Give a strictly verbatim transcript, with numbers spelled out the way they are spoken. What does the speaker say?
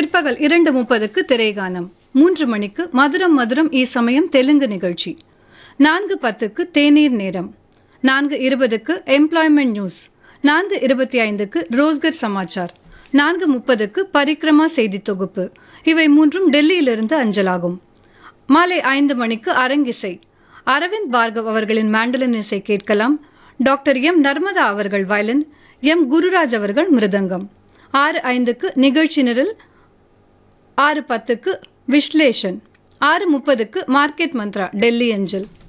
பிற்பகல் இரண்டு முப்பதுக்கு திரைகானம். மூன்று மணிக்கு மதுரம் மதுரம் ஈ சமயம் தெலுங்கு நிகழ்ச்சி. நான்கு பத்துக்கு தேநீர் நேரம். நான்கு இருபதுக்கு எம்ப்ளாய்மெண்ட் நியூஸ். நான்கு இருபத்தி ஐந்துக்கு ரோஸ்கர் சமாச்சார். நான்கு முப்பதுக்கு பரிக்ரமா செய்தி தொகுப்பு. இவை மூன்றும் டெல்லியிலிருந்து அஞ்சலாகும். மாலை ஐந்து மணிக்கு அரங்கிசை. அரவிந்த் பார்கவ் அவர்களின் மேண்டலின் இசை கேட்கலாம். டாக்டர் எம் நர்மதா அவர்கள் வயலின், எம் குருராஜ் அவர்கள் மிருதங்கம். ஆறு ஐந்துக்கு நிகழ்ச்சி நிரல். ஆறு பத்துக்கு விஸ்லேஷன். ஆறு முப்பதுக்கு மார்க்கெட் மந்த்ரா டெல்லி அஞ்சல்.